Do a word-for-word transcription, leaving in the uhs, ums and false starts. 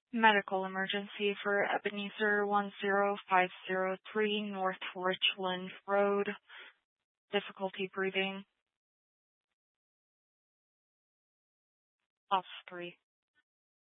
Medical emergency for Ebenezer one zero five zero three North Richland Road. Difficulty breathing. Off three.